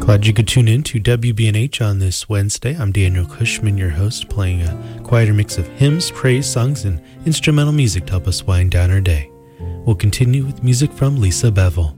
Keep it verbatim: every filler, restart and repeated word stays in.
Glad you could tune in to W B N H on this Wednesday. I'm Daniel Cushman, your host, playing a quieter mix of hymns, praise songs, and instrumental music to help us wind down our day. We'll continue with music from Lisa Bevel.